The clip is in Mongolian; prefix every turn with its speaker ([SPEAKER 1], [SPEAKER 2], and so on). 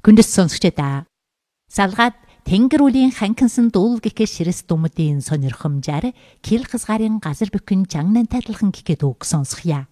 [SPEAKER 1] Күндэс сонсогчдаа. Салгаад тэнгэр үлийн ханкинсан дүүл гэхэ ширэс думдын сонирхомжаар кил хазгарын газар бүхэн жангнан тайлхан гэхэд үг сонсхия.